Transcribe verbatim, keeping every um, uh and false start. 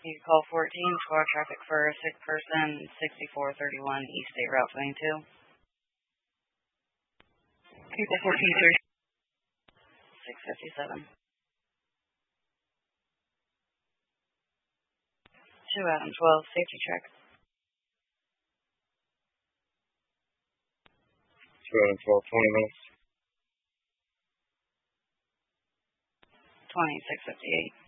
You call fourteen, squad traffic for a sick person, sixty-four thirty-one East State Route twenty-two. People fourteen, sir. six fifty-seven. two Adam twelve, safety check. two Adam twelve, twenty minutes. twenty-six fifty-eight.